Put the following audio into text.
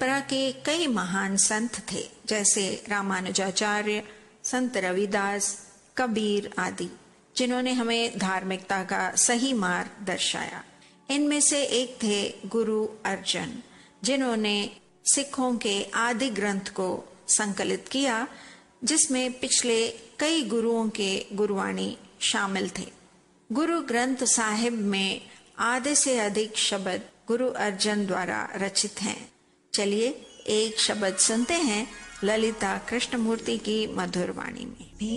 परंपरा के कई महान संत थे, जैसे रामानुजाचार्य, संत रविदास, कबीर आदि, जिन्होंने हमें धार्मिकता का सही मार्ग दर्शाया। इनमें से एक थे गुरु अर्जन, जिन्होंने सिखों के आदि ग्रंथ को संकलित किया, जिसमें पिछले कई गुरुओं के गुरुवाणी शामिल थे। गुरु ग्रंथ साहिब में आधे से अधिक शब्द गुरु अर्जन द्वारा रचित हैं। चलिए एक शब्द सुनते हैं ललिता कृष्णमूर्ति की मधुर वाणी में।